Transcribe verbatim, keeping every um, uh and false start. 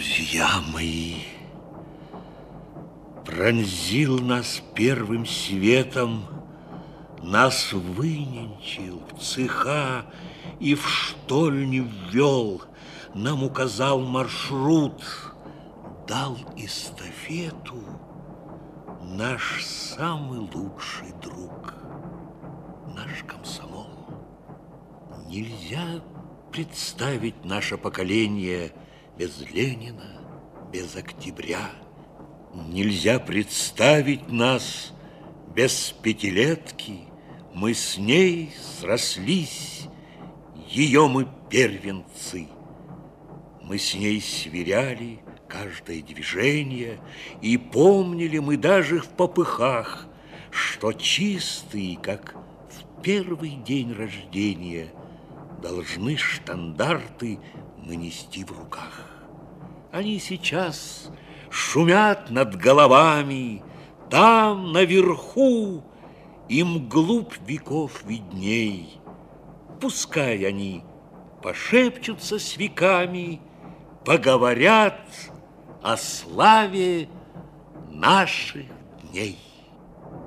Друзья мои, пронзил нас первым светом, нас выненчил в цеха и в штольню ввел, нам указал маршрут, дал эстафету наш самый лучший друг, наш комсомол. Нельзя представить наше поколение без Ленина, без октября. Нельзя представить нас без пятилетки. Мы с ней срослись, ее мы первенцы. Мы с ней сверяли каждое движение, и помнили мы даже в попыхах, что чистые, как в первый день рождения, должны штандарты мы нести в руках. Они сейчас шумят над головами, там, наверху, им глубь веков видней. Пускай они пошепчутся с веками, поговорят о славе наших дней.